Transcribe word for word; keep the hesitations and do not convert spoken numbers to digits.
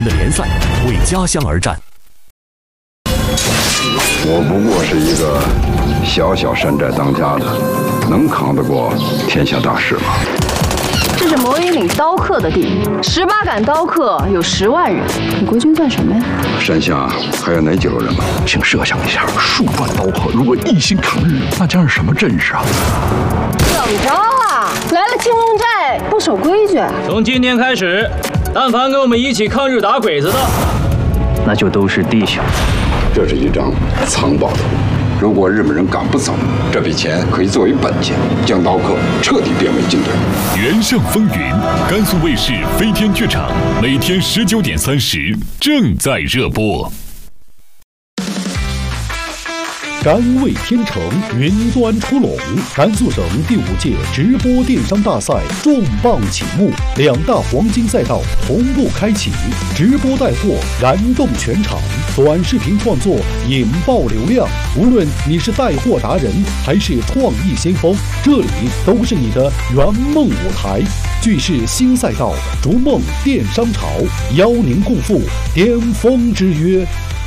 的联赛为家乡而战。 我不过是一个小小山寨当家的，能扛得过天下大事吗？ 这是魔云岭刀客的地，十八杆刀客有十万人，你国军算什么呀？ 山下还有哪几路人马？ 请设想一下，数万刀客如果一心抗日，那将是什么阵势啊？ 怎么着啊？来了青龙寨不守规矩？ 从今天开始，但凡跟我们一起抗日打鬼子的，那就都是弟兄。 这是一张藏宝图，如果日本人赶不走，这笔钱可以作为本钱，将刀客彻底变为军队。 原上风云，甘肃卫视飞天剧场，每天十九点三十正在热播。 甘为天成，云端出笼。甘肃省第五届直播电商大赛重磅启幕，两大黄金赛道同步开启，直播带货燃动全场，短视频创作引爆流量。无论你是带货达人还是创意先锋，这里都是你的圆梦舞台。聚是新赛道，逐梦电商潮，邀您共赴巅峰之约。